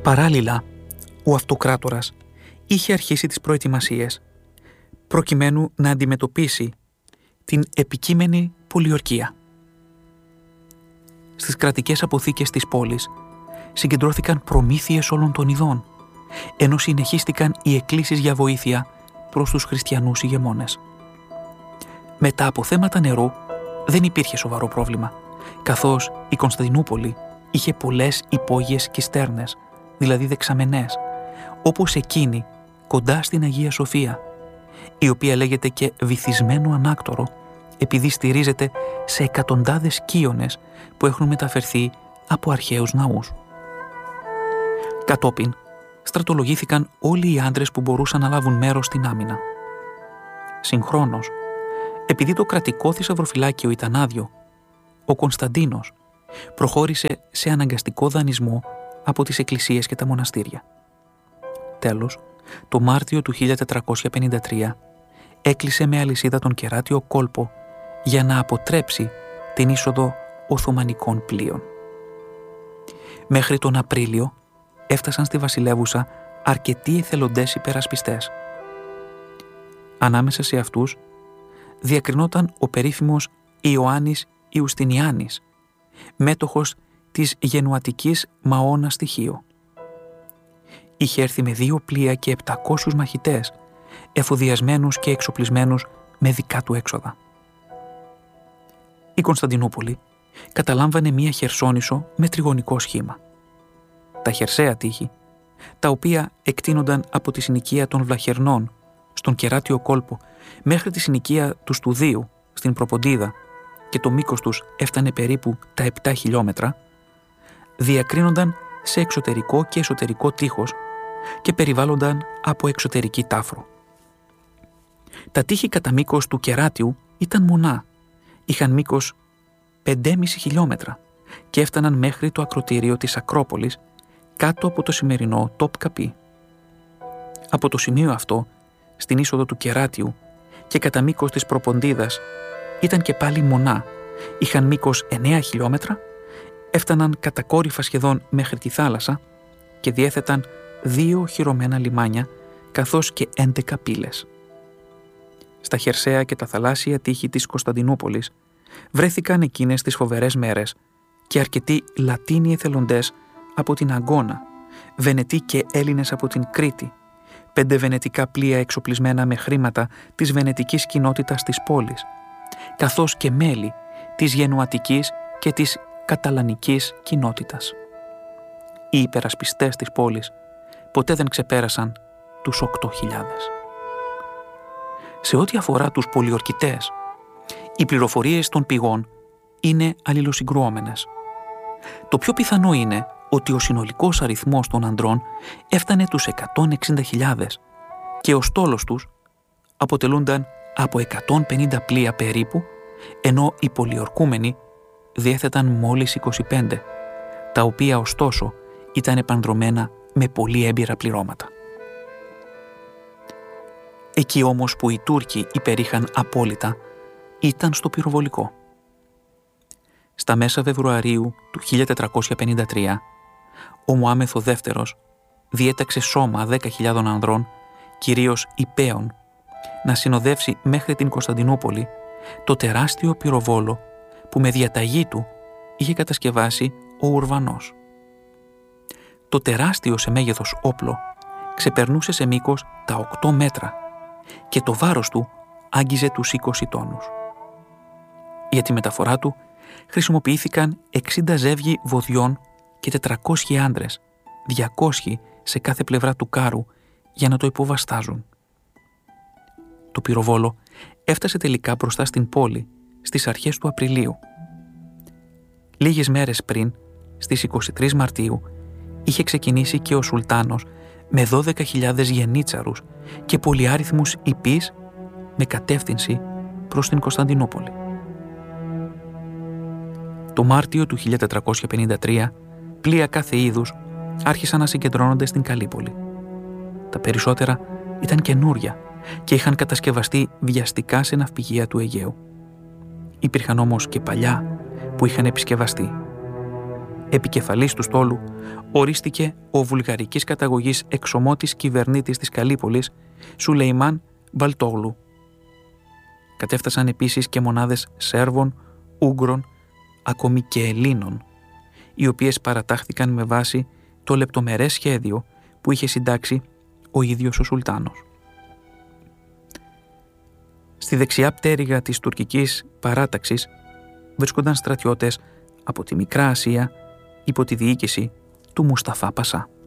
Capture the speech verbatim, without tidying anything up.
Παράλληλα, ο αυτοκράτορας είχε αρχίσει τις προετοιμασίες προκειμένου να αντιμετωπίσει την επικείμενη πολιορκία. Στις κρατικές αποθήκες της πόλης συγκεντρώθηκαν προμήθειες όλων των ειδών, ενώ συνεχίστηκαν οι εκκλήσεις για βοήθεια προς τους χριστιανούς ηγεμόνες. Με τα αποθέματα νερού δεν υπήρχε σοβαρό πρόβλημα, καθώς η Κωνσταντινούπολη είχε πολλές υπόγειες κιστέρνες, δηλαδή δεξαμενές, όπως εκείνη κοντά στην Αγία Σοφία, η οποία λέγεται και βυθισμένο ανάκτορο, επειδή στηρίζεται σε εκατοντάδες κύονες που έχουν μεταφερθεί από αρχαίους ναούς. Κατόπιν, στρατολογήθηκαν όλοι οι άντρες που μπορούσαν να λάβουν μέρος στην άμυνα. Συγχρόνως, επειδή το κρατικό θησαυροφυλάκιο ήταν άδειο, ο Κωνσταντίνος προχώρησε σε αναγκαστικό δανεισμό από τις εκκλησίες και τα μοναστήρια. Τέλος, το Μάρτιο του χίλια τετρακόσια πενήντα τρία έκλεισε με αλυσίδα τον κεράτιο κόλπο για να αποτρέψει την είσοδο Οθωμανικών πλοίων. Μέχρι τον Απρίλιο έφτασαν στη βασιλεύουσα αρκετοί εθελοντές υπερασπιστές. Ανάμεσα σε αυτούς διακρινόταν ο περίφημος Ιωάννης Ιουστινιάνης, μέτοχος της γενουατικής Μαώνα στοιχείο. Είχε έρθει με δύο πλοία και επτακόσιους μαχητές, εφοδιασμένους και εξοπλισμένους με δικά του έξοδα. Η Κωνσταντινούπολη καταλάμβανε μία χερσόνησο με τριγωνικό σχήμα. Τα χερσαία τείχη, τα οποία εκτείνονταν από τη συνοικία των Βλαχερνών στον κεράτιο κόλπο μέχρι τη συνοικία του Στουδίου στην Προποντίδα και το μήκος τους έφτανε περίπου τα επτά χιλιόμετρα, διακρίνονταν σε εξωτερικό και εσωτερικό τείχος και περιβάλλονταν από εξωτερική τάφρο. Τα τείχη κατά μήκος του κεράτιου ήταν μονά, είχαν μήκος πέντε κόμμα πέντε χιλιόμετρα και έφταναν μέχρι το ακροτήριο της Ακρόπολης κάτω από το σημερινό Τόπ-Καπί. Από το σημείο αυτό, στην είσοδο του κεράτιου και κατά μήκος της Προποντίδας ήταν και πάλι μονά, είχαν μήκος εννέα χιλιόμετρα, έφταναν κατακόρυφα σχεδόν μέχρι τη θάλασσα και διέθεταν δύο χυρωμένα λιμάνια καθώς και έντεκα πύλες. Στα χερσαία και τα θαλάσσια τείχη της Κωνσταντινούπολης βρέθηκαν εκείνες τις φοβερές μέρες και αρκετοί Λατίνοι εθελοντές από την Αγκώνα, Βενετοί και Έλληνες από την Κρήτη, πέντε βενετικά πλοία εξοπλισμένα με χρήματα της βενετικής κοινότητας της πόλης, καθώς και μέλη της γενουατικής και της καταλανικής κοινότητας. Οι υπερασπιστές της πόλης ποτέ δεν ξεπέρασαν τους οκτώ χιλιάδες. Σε ό,τι αφορά τους πολιορκητές, οι πληροφορίες των πηγών είναι αλληλοσυγκρουόμενες. Το πιο πιθανό είναι ότι ο συνολικός αριθμός των ανδρών έφτανε τους εκατόν εξήντα χιλιάδες και ο στόλος τους αποτελούνταν από εκατόν πενήντα πλοία περίπου, ενώ οι πολιορκούμενοι διέθεταν μόλις είκοσι πέντε, τα οποία ωστόσο ήταν επανδρωμένα με πολύ έμπειρα πληρώματα. Εκεί όμως που οι Τούρκοι υπερήχαν απόλυτα ήταν στο πυροβολικό. Στα μέσα Φεβρουαρίου του χίλια τετρακόσια πενήντα τρία, ο Μωάμεθ ο Δεύτερος διέταξε σώμα δέκα χιλιάδων ανδρών, κυρίως υπέων, να συνοδεύσει μέχρι την Κωνσταντινούπολη το τεράστιο πυροβόλο που με διαταγή του είχε κατασκευάσει ο Ουρβανός. Το τεράστιο σε μέγεθος όπλο ξεπερνούσε σε μήκος τα οκτώ μέτρα και το βάρος του άγγιζε τους είκοσι τόνους. Για τη μεταφορά του χρησιμοποιήθηκαν εξήντα ζεύγοι βοδιών και τετρακόσιοι άντρες, διακόσιοι σε κάθε πλευρά του κάρου για να το υποβαστάζουν. Το πυροβόλο έφτασε τελικά μπροστά στην πόλη στις αρχές του Απριλίου. Λίγες μέρες πριν, στις είκοσι τρεις Μαρτίου, είχε ξεκινήσει και ο Σουλτάνος με δώδεκα χιλιάδες γενίτσαρους και πολυάριθμους ιππείς με κατεύθυνση προς την Κωνσταντινούπολη. Το Μάρτιο του χίλια τετρακόσια πενήντα τρία, πλοία κάθε είδους άρχισαν να συγκεντρώνονται στην Καλύπολη. Τα περισσότερα ήταν καινούρια και είχαν κατασκευαστεί βιαστικά σε ναυπηγεία του Αιγαίου. Υπήρχαν όμως και παλιά που είχαν επισκευαστεί. Επικεφαλής του στόλου ορίστηκε ο βουλγαρικής καταγωγής εξωμότης κυβερνήτης της Καλύπολης, Σουλεϊμάν Βαλτόγλου. Κατέφτασαν επίσης και μονάδες Σέρβων, Ούγγρων, ακόμη και Ελλήνων, οι οποίες παρατάχθηκαν με βάση το λεπτομερές σχέδιο που είχε συντάξει ο ίδιος ο Σουλτάνος. Στη δεξιά πτέρυγα της τουρκικής παράταξης βρίσκονταν στρατιώτες από τη Μικρά Ασία υπό τη διοίκηση του Μουσταφά Πασά.